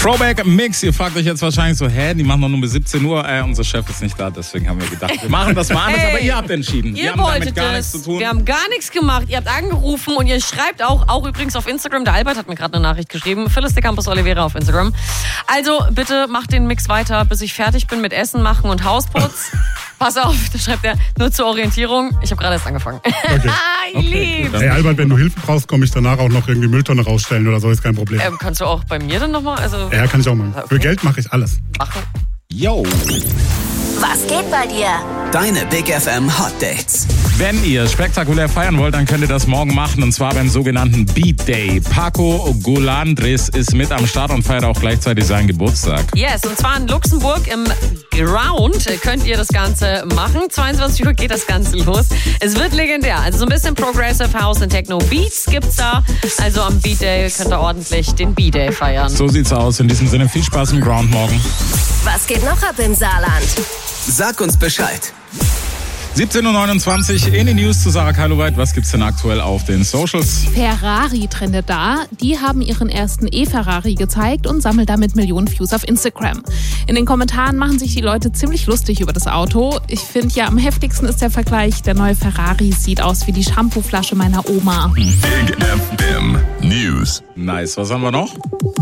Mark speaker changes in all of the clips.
Speaker 1: Throwback Mix. Ihr fragt euch jetzt wahrscheinlich so, die machen doch nur bis 17 Uhr. Unser Chef ist nicht da, deswegen haben wir gedacht, wir machen das mal anders. Aber ihr habt entschieden.
Speaker 2: Ihr
Speaker 1: haben
Speaker 2: wolltet
Speaker 1: damit gar nichts zu tun.
Speaker 2: Wir haben gar nichts gemacht. Ihr habt angerufen und ihr schreibt auch übrigens auf Instagram. Der Albert hat mir gerade eine Nachricht geschrieben. Phyllis de Campos Oliveira auf Instagram. Also bitte macht den Mix weiter, bis ich fertig bin mit Essen machen und Hausputz. Pass auf, da schreibt er, nur zur Orientierung. Ich habe gerade erst angefangen.
Speaker 3: Okay.
Speaker 2: Ich lieb's.
Speaker 3: Hey Albert, wenn du Hilfe brauchst, komme ich danach auch noch irgendwie Mülltonne rausstellen oder so, ist kein Problem.
Speaker 2: Kannst du auch bei mir dann nochmal?
Speaker 3: Ja, kann ich auch machen.
Speaker 2: Okay.
Speaker 3: Für Geld mache ich alles.
Speaker 2: Machen.
Speaker 1: Yo.
Speaker 4: Was geht bei dir?
Speaker 5: Deine Big FM Hot Dates.
Speaker 1: Wenn ihr spektakulär feiern wollt, dann könnt ihr das morgen machen, und zwar beim sogenannten Beat Day. Paco Golandris ist mit am Start und feiert auch gleichzeitig seinen Geburtstag.
Speaker 2: Yes, und zwar in Luxemburg im Ground könnt ihr das Ganze machen. 22 Uhr geht das Ganze los. Es wird legendär. Also so ein bisschen Progressive House und Techno Beats gibt's da. Also am Beat Day könnt ihr ordentlich den Beat Day feiern.
Speaker 1: So sieht's aus. In diesem Sinne viel Spaß im Ground morgen.
Speaker 4: Was geht noch ab im Saarland?
Speaker 5: Sag uns Bescheid.
Speaker 1: 17.29 Uhr in die News zu Sarah Kaloweit. Was gibt's denn aktuell auf den Socials?
Speaker 6: Ferrari trendet da. Die haben ihren ersten E-Ferrari gezeigt und sammelt damit Millionen Views auf Instagram. In den Kommentaren machen sich die Leute ziemlich lustig über das Auto. Ich finde ja, am heftigsten ist der Vergleich. Der neue Ferrari sieht aus wie die Shampooflasche meiner Oma.
Speaker 7: Big FM News.
Speaker 1: Nice. Was haben wir noch?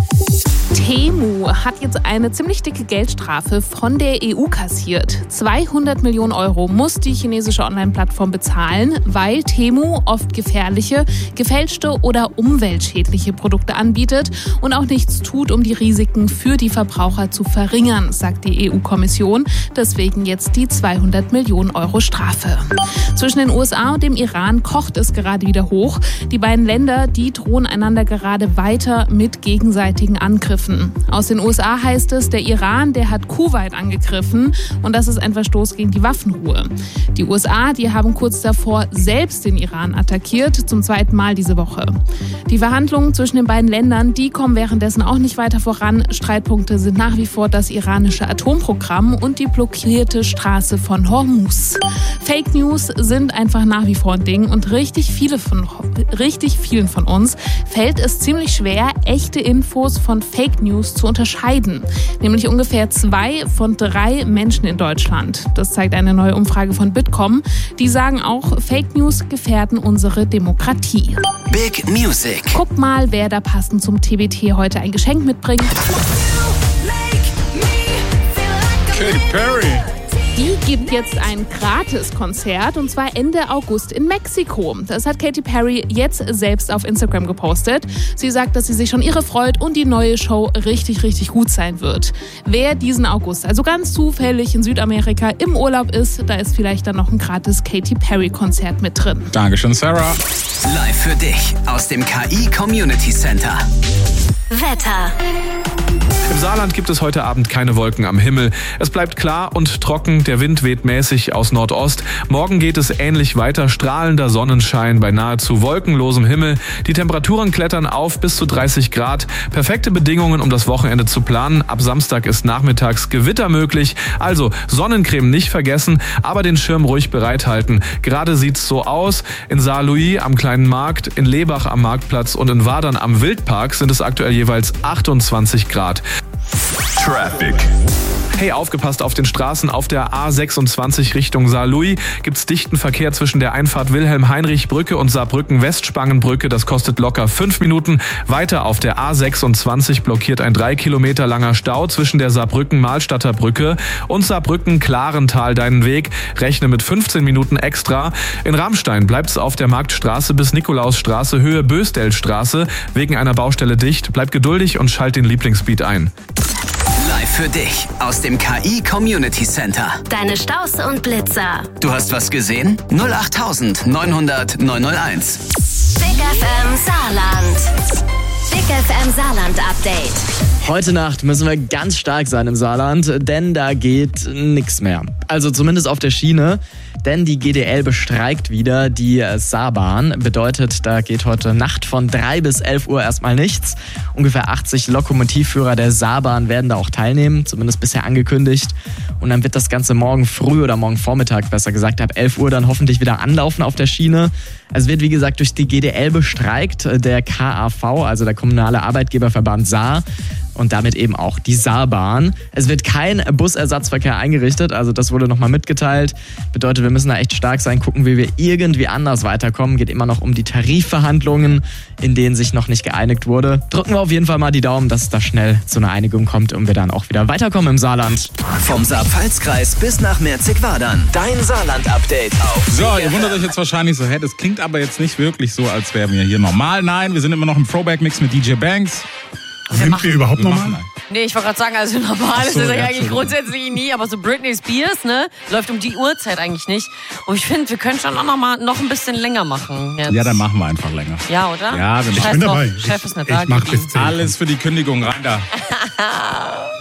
Speaker 6: Temu hat jetzt eine ziemlich dicke Geldstrafe von der EU kassiert. 200 Millionen Euro muss die chinesische Online-Plattform bezahlen, weil Temu oft gefährliche, gefälschte oder umweltschädliche Produkte anbietet und auch nichts tut, um die Risiken für die Verbraucher zu verringern, sagt die EU-Kommission. Deswegen jetzt die 200 Millionen Euro Strafe. Zwischen den USA und dem Iran kocht es gerade wieder hoch. Die beiden Länder, die drohen einander gerade weiter mit gegenseitigen Angriffen. Aus den USA heißt es, der Iran, der hat Kuwait angegriffen und das ist ein Verstoß gegen die Waffenruhe. Die USA, die haben kurz davor selbst den Iran attackiert, zum zweiten Mal diese Woche. Die Verhandlungen zwischen den beiden Ländern, die kommen währenddessen auch nicht weiter voran. Streitpunkte sind nach wie vor das iranische Atomprogramm und die blockierte Straße von Hormuz. Fake News sind einfach nach wie vor ein Ding und richtig vielen von uns fällt es ziemlich schwer, echte Infos von Fake News zu unterscheiden. Nämlich ungefähr 2 von 3 Menschen in Deutschland. Das zeigt eine neue Umfrage von Bitkom. Die sagen auch, Fake News gefährden unsere Demokratie.
Speaker 5: Big Music.
Speaker 6: Guck mal, wer da passend zum TBT heute ein Geschenk mitbringt.
Speaker 1: Katy Perry.
Speaker 6: Die gibt jetzt ein Gratis-Konzert und zwar Ende August in Mexiko. Das hat Katy Perry jetzt selbst auf Instagram gepostet. Sie sagt, dass sie sich schon irre freut und die neue Show richtig, richtig gut sein wird. Wer diesen August also ganz zufällig in Südamerika im Urlaub ist, da ist vielleicht dann noch ein gratis Katy Perry-Konzert mit drin.
Speaker 1: Dankeschön, Sarah.
Speaker 5: Live für dich aus dem KI Community Center.
Speaker 4: Wetter.
Speaker 8: Im Saarland gibt es heute Abend keine Wolken am Himmel. Es bleibt klar und trocken, der Wind weht mäßig aus Nordost. Morgen geht es ähnlich weiter, strahlender Sonnenschein bei nahezu wolkenlosem Himmel. Die Temperaturen klettern auf bis zu 30 Grad. Perfekte Bedingungen, um das Wochenende zu planen. Ab Samstag ist nachmittags Gewitter möglich. Also Sonnencreme nicht vergessen, aber den Schirm ruhig bereithalten. Gerade sieht's so aus. In Saarlouis am Kleinen Markt, in Lebach am Marktplatz und in Wadern am Wildpark sind es aktuell jeweils 28 Grad.
Speaker 7: Traffic.
Speaker 8: Hey, aufgepasst auf den Straßen. Auf der A26 Richtung Saarlouis gibt's dichten Verkehr zwischen der Einfahrt Wilhelm-Heinrich-Brücke und Saarbrücken-Westspangenbrücke. Das kostet locker 5 Minuten. Weiter auf der A26 blockiert ein 3 Kilometer langer Stau zwischen der Saarbrücken-Mahlstadter Brücke und Saarbrücken-Klarental deinen Weg. Rechne mit 15 Minuten extra. In Ramstein bleibt's auf der Marktstraße bis Nikolausstraße Höhe Bösdelstraße wegen einer Baustelle dicht. Bleib geduldig und schalt den Lieblingsbeat ein.
Speaker 5: Live für dich aus dem KI Community Center.
Speaker 4: Deine Staus und Blitzer.
Speaker 5: Du hast was gesehen? 08000 900 901.
Speaker 4: Big FM Saarland. Big FM Saarland Update.
Speaker 9: Heute Nacht müssen wir ganz stark sein im Saarland, denn da geht nichts mehr. Also zumindest auf der Schiene, denn die GDL bestreikt wieder die Saarbahn. Bedeutet, da geht heute Nacht von 3 bis 11 Uhr erstmal nichts. Ungefähr 80 Lokomotivführer der Saarbahn werden da auch teilnehmen, zumindest bisher angekündigt. Und dann wird das Ganze morgen früh oder morgen Vormittag, besser gesagt, ab 11 Uhr dann hoffentlich wieder anlaufen auf der Schiene. Es wird, wie gesagt, durch die GDL bestreikt, der KAV, also der Kommunale Arbeitgeberverband Saar. und damit eben auch die Saarbahn. Es wird kein Busersatzverkehr eingerichtet, also das wurde nochmal mitgeteilt. Bedeutet, wir müssen da echt stark sein, gucken, wie wir irgendwie anders weiterkommen. Geht immer noch um die Tarifverhandlungen, in denen sich noch nicht geeinigt wurde. Drücken wir auf jeden Fall mal die Daumen, dass es da schnell zu einer Einigung kommt und wir dann auch wieder weiterkommen im Saarland.
Speaker 5: Vom Saar-Pfalz-Kreis bis nach Merzig-Wadern. Dein Saarland-Update auf
Speaker 1: So,
Speaker 5: Big
Speaker 1: ihr wundert euch jetzt wahrscheinlich so, das klingt aber jetzt nicht wirklich so, als wären wir hier normal. Nein, wir sind immer noch im Throwback-Mix mit DJ Banks.
Speaker 3: Sind wir überhaupt normal?
Speaker 2: Nee, ich wollte gerade sagen, also normal ist
Speaker 1: so,
Speaker 2: das
Speaker 1: ja,
Speaker 2: eigentlich grundsätzlich nie, aber so Britney Spears, ne, läuft um die Uhrzeit eigentlich nicht. Und ich finde, wir können schon noch ein bisschen länger machen jetzt.
Speaker 1: Ja, dann machen wir einfach länger.
Speaker 2: Ja, oder?
Speaker 1: Ja, wir machen.
Speaker 2: Scheiß
Speaker 3: Ich bin
Speaker 2: drauf,
Speaker 3: dabei.
Speaker 2: Chef ist nicht da.
Speaker 3: Ich mach bis 10.
Speaker 1: Alles für die Kündigung, rein da.